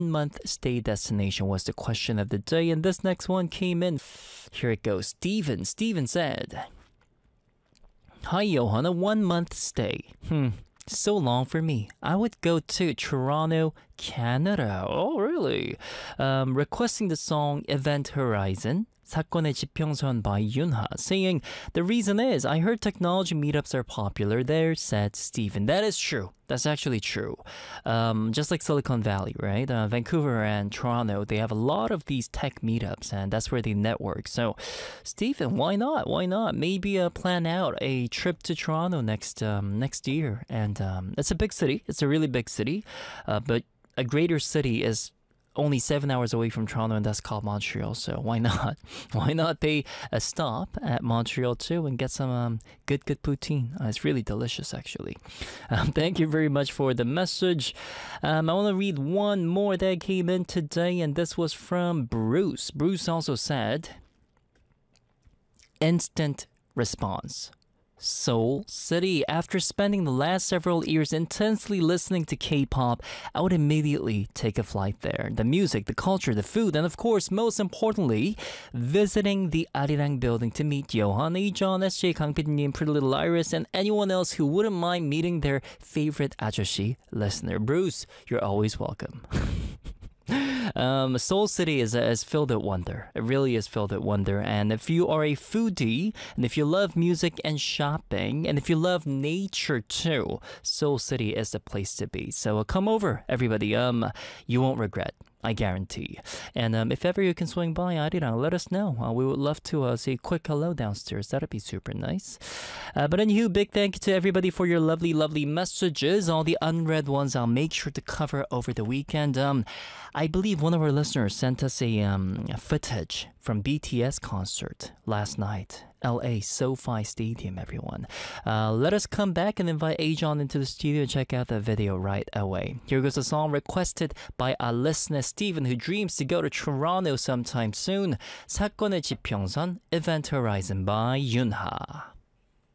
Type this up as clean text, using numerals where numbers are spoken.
month stay destination was the question of the day, and this next one came in. Here it goes. Steven said, "Hi Johan, a 1 month stay. So long for me. I would go to Toronto, Canada." Oh, really? Requesting the song Event Horizon, 사건의 지평선 by Yunha, saying, "The reason is I heard technology meetups are popular there," said Steven. That is true. That's actually true. Just like Silicon Valley, right? Vancouver and Toronto, they have a lot of these tech meetups, and that's where they network. So, Steven, why not? Why not? Maybe plan out a trip to Toronto next year. And it's a big city. It's a really big city. But a greater city is only 7 hours away from Toronto, and that's called Montreal. So why not? Why not pay a stop at Montreal too and get some good poutine? It's really delicious, actually. Thank you very much for the message. I want to read one more that came in today, and this was from Bruce. Bruce also said, "Instant response. Seoul City. After spending the last several years intensely listening to K-pop, I would immediately take a flight there. The music, the culture, the food, and of course, most importantly, visiting the Arirang building to meet Johan, John, SJ, Kang Pidnim, Pretty Little Iris, and anyone else who wouldn't mind meeting their favorite ajoshi listener. Bruce, you're always welcome." Seoul City is filled with wonder. It really is filled with wonder. And if you are a foodie, and if you love music and shopping, and if you love nature too, Seoul City is the place to be. So come over, everybody. You won't regret. I guarantee. And if ever you can swing by Arirang, let us know. We would love to say a quick hello downstairs. That'd be super nice. But anywho, big thank you to everybody for your lovely, lovely messages. All the unread ones I'll make sure to cover over the weekend. I believe one of our listeners sent us a footage from BTS concert last night. LA SoFi Stadium, everyone. Let us come back and invite Ajon into the studio and check out the video right away. Here goes a song requested by our listener Steven, who dreams to go to Toronto sometime soon. 사건의 지평선, Event Horizon by Yunha.